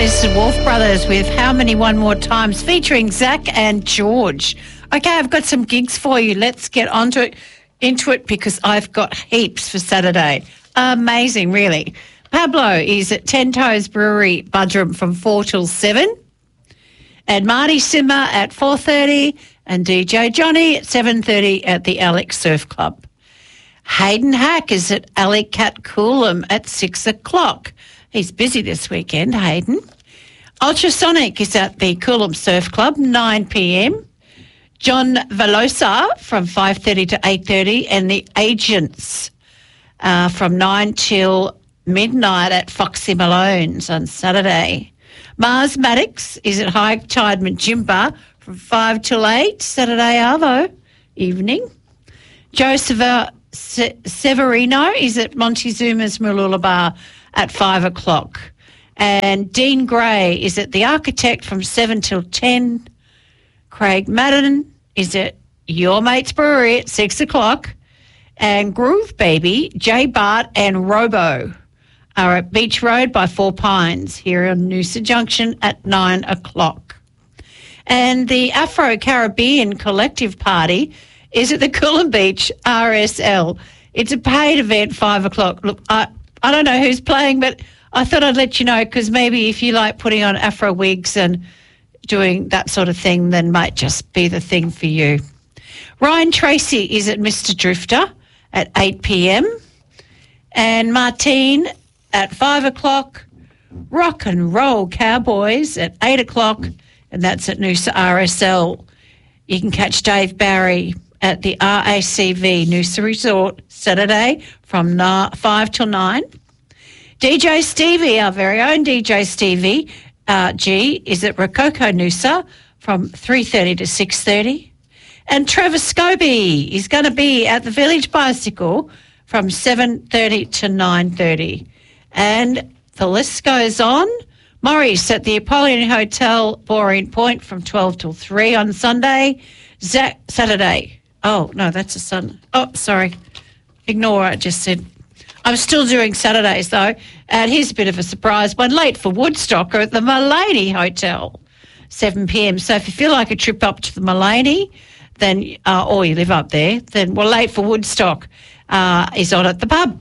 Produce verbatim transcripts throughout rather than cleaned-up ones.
This is Wolf Brothers with How Many One More Times, featuring Zach and George. Okay, I've got some gigs for you. Let's get onto it, into it, because I've got heaps for Saturday. Amazing, really. Pablo is at Ten Toes Brewery, Budrum, from four till seven. And Marty Simmer at four thirty, and D J Johnny at seven thirty at the Alex Surf Club. Hayden Hack is at Alley Cat Coolum at six o'clock. He's busy this weekend, Hayden. Ultrasonic is at the Coolum Surf Club, nine p.m. John Velosa from five thirty to eight thirty, and the Agents uh, from nine till midnight at Foxy Malone's on Saturday. Mars Maddox is at High Tide Majimba from five till eight, Saturday Arvo evening. Joe Sever- Se- Severino is at Montezuma's Mooloolaba at five o'clock. And Dean Gray is at The Architect from seven till ten. Craig Madden is at Your Mate's Brewery at six o'clock. And Groove Baby, Jay Bart and Robo are at Beach Road by Four Pines here on Noosa Junction at nine o'clock. And the Afro-Caribbean Collective Party is at the Coolum Beach R S L. It's a paid event, five o'clock. Look, I, I don't know who's playing, but I thought I'd let you know, because maybe if you like putting on Afro wigs and doing that sort of thing, then might just be the thing for you. Ryan Tracy is at Mister Drifter at eight p.m. And Martine at five o'clock. Rock and Roll Cowboys at eight o'clock, and that's at Noosa R S L. You can catch Dave Barry at the R A C V Noosa Resort Saturday from five till nine. D J Stevie, our very own D J Stevie uh, G, is at Rococo Noosa from three thirty to six thirty. And Trevor Scobie is going to be at the Village Bicycle from seven thirty to nine thirty. And the list goes on. Maurice at the Apollyon Hotel, Boreen Point, from twelve till three on Sunday. Zach, Saturday. Oh, no, that's a Sunday. Oh, sorry. Ignore what I just said. I'm still doing Saturdays, though. And here's a bit of a surprise one. Late for Woodstock are at the Mullaney Hotel, seven p.m. So if you feel like a trip up to the Mullaney, then, uh, or you live up there, then, well, Late for Woodstock uh, is on at the pub.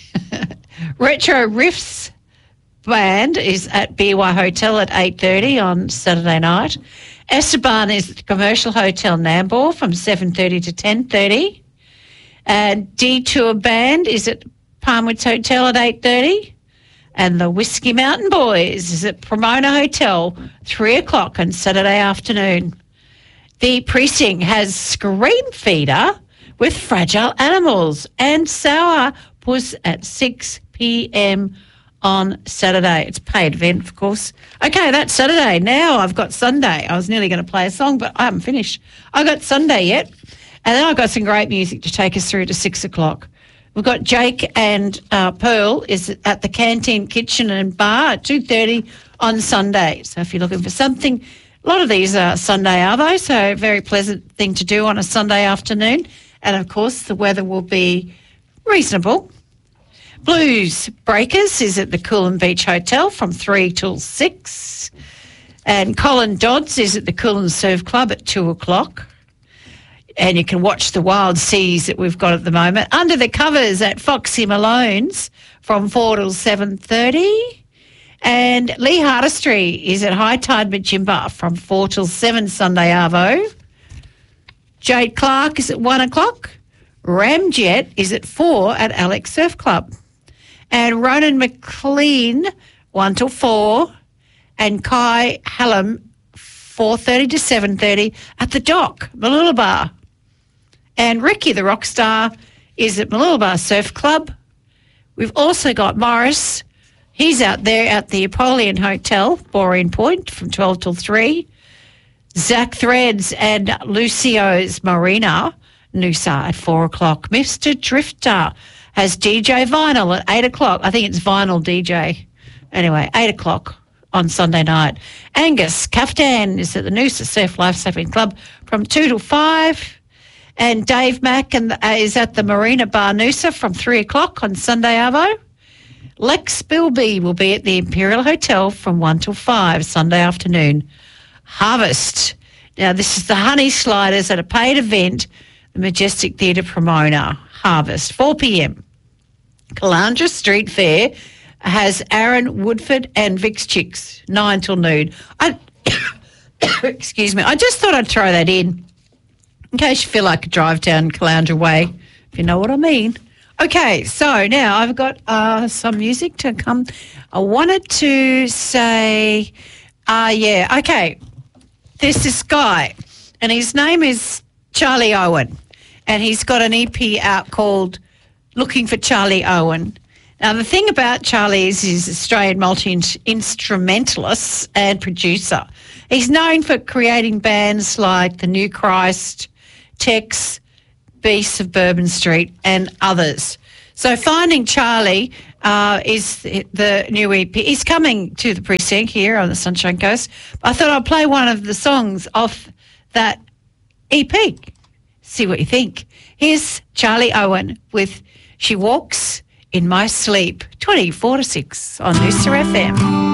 Retro Riffs Band is at B Y Hotel at eight thirty on Saturday night. Esteban is at the Commercial Hotel Nambour from seven thirty to ten thirty. And Detour Band is at Palmwoods Hotel at eight thirty. And the Whiskey Mountain Boys is at Pomona Hotel, three o'clock on Saturday afternoon. The Precinct has Scream Feeder with Fragile Animals and Sour Puss at six p.m. on Saturday. It's a paid event, of course. Okay, that's Saturday. Now I've got Sunday. I was nearly going to play a song, but I haven't finished. I got Sunday yet. And then I've got some great music to take us through to six o'clock. We've got Jake and uh, Pearl is at the Canteen Kitchen and Bar at two thirty on Sunday. So if you're looking for something, a lot of these are Sunday, are they? So a very pleasant thing to do on a Sunday afternoon. And, of course, the weather will be reasonable. Blues Breakers is at the Coolum Beach Hotel from three till six. And Colin Dodds is at the Coolum Surf Club at two o'clock. And you can watch the wild seas that we've got at the moment. Under the Covers at Foxy Malone's from four till seven thirty. And Lee Hardestry is at High Tide Majimba from four till seven Sunday Arvo. Jade Clark is at one o'clock. Ramjet is at four at Alex Surf Club. And Ronan McLean, one till four. And Kai Hallam, four thirty to seven thirty at the Dock, Mooloolaba. And Ricky the Rockstar is at Mooloolaba Surf Club. We've also got Morris. He's out there at the Apollyon Hotel, Boreen Point, from twelve till three. Zach Threads and Lucio's Marina, Noosa, at four o'clock. Mister Drifter has D J Vinyl at eight o'clock. I think it's Vinyl D J. Anyway, eight o'clock on Sunday night. Angus Kaftan is at the Noosa Surf Lifesaving Club from two till five. And Dave Mack and the, uh, is at the Marina Bar Noosa from three o'clock on Sunday Arvo. Lex Bilby will be at the Imperial Hotel from one till five Sunday afternoon. Harvest. Now, this is the Honey Sliders at a paid event, the Majestic Theatre Pomona. Harvest, four p.m. Caloundra Street Fair has Aaron Woodford and Vic's Chicks, nine till noon. I, excuse me, I just thought I'd throw that in, in case you feel like a drive down Caloundra Way, if you know what I mean. Okay, so now I've got uh, some music to come. I wanted to say, uh, yeah, okay, there's this guy, and his name is Charlie Owen, and he's got an E P out called Looking for Charlie Owen. Now, the thing about Charlie is he's an Australian multi-instrumentalist and producer. He's known for creating bands like The New Christ, Tex, Beasts of Bourbon Street and others. So Finding Charlie uh, is the new E P. He's coming to the precinct here on the Sunshine Coast. I thought I'd play one of the songs off that E P. See what you think. Here's Charlie Owen with She Walks in My Sleep, twenty-four to six on Noosa F M.